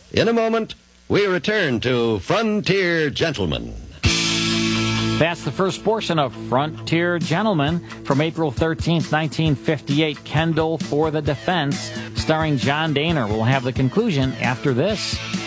In a moment, we return to Frontier Gentlemen. That's the first portion of Frontier Gentlemen from April 13th, 1958, Kendall for the Defense, starring John Dehner. We'll have the conclusion after this.